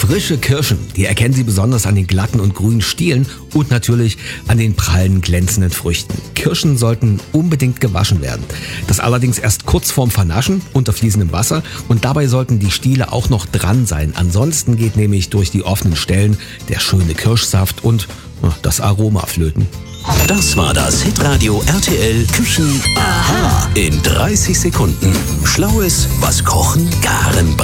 Frische Kirschen, die erkennen Sie besonders an den glatten und grünen Stielen und natürlich an den prallen, glänzenden Früchten. Kirschen sollten unbedingt gewaschen werden. Das allerdings erst kurz vorm Vernaschen unter fließendem Wasser und dabei sollten die Stiele auch noch dran sein. Ansonsten geht nämlich durch die offenen Stellen der schöne Kirschsaft und das Aroma flöten. Das war das Hitradio RTL Küchen Aha in 30 Sekunden. Schlaues, was Kochen, Garen